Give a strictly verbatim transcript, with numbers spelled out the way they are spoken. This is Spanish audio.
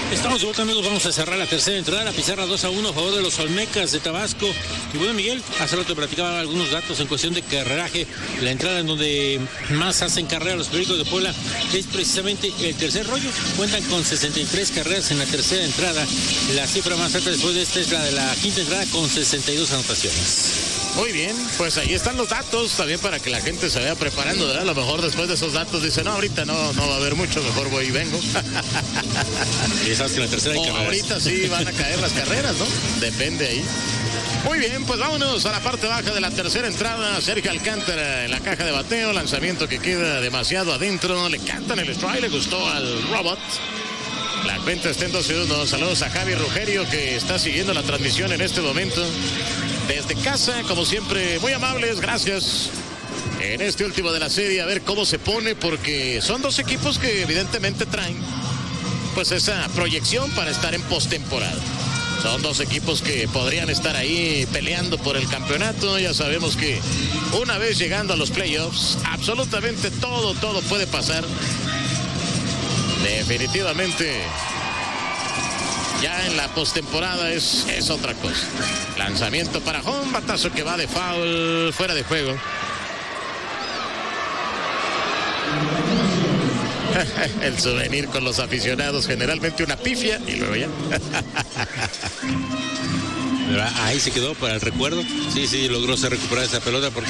Estamos de vuelta, amigos. Vamos a cerrar la tercera entrada. La pizarra dos a uno a favor de los Olmecas de Tabasco. Y bueno, Miguel, hace rato platicaba algunos datos en cuestión de carreraje. La entrada en donde más hacen carrera los Pericos de Puebla es precisamente el tercer rollo. Cuentan con sesenta y tres carreras en la tercera entrada. La cifra más alta después de esta es la de la quinta entrada con sesenta y dos anotaciones. Muy bien, pues ahí están los datos, también para que la gente se vaya preparando, ¿verdad? A lo mejor después de esos datos dice, no, ahorita no, no va a haber mucho, mejor voy y vengo. Y sabes que en la tercera hay o carreras. Ahorita sí van a caer las carreras, ¿no? Depende ahí. Muy bien, pues vámonos a la parte baja de la tercera entrada. Sergio Alcántara en la caja de bateo, lanzamiento que queda demasiado adentro. Le cantan el strike, le gustó al robot. La cuenta está en doce uno. Saludos a Javi Rugerio, que está siguiendo la transmisión en este momento. Desde casa, como siempre, muy amables, gracias. En este último de la serie, a ver cómo se pone, porque son dos equipos que evidentemente traen pues esa proyección para estar en postemporada. Son dos equipos que podrían estar ahí peleando por el campeonato. Ya sabemos que una vez llegando a los playoffs, absolutamente todo, todo puede pasar. Definitivamente, ya en la postemporada es, es otra cosa. Lanzamiento para home, batazo que va de foul, fuera de juego. El souvenir con los aficionados, generalmente una pifia y luego ya. Ahí se quedó para el recuerdo. Sí, sí, logró se recuperar esa pelota porque